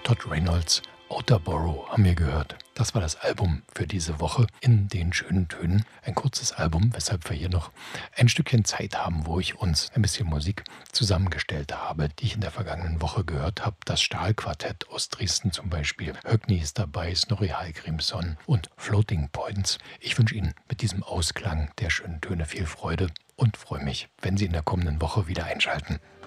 Todd Reynolds, Outerborough haben wir gehört. Das war das Album für diese Woche in den schönen Tönen. Ein kurzes Album, weshalb wir hier noch ein Stückchen Zeit haben, wo ich uns ein bisschen Musik zusammengestellt habe, die ich in der vergangenen Woche gehört habe. Das Stahlquartett aus Dresden zum Beispiel. Högni ist dabei, Snorri Hallgrímsson und Floating Points. Ich wünsche Ihnen mit diesem Ausklang der schönen Töne viel Freude und freue mich, wenn Sie in der kommenden Woche wieder einschalten.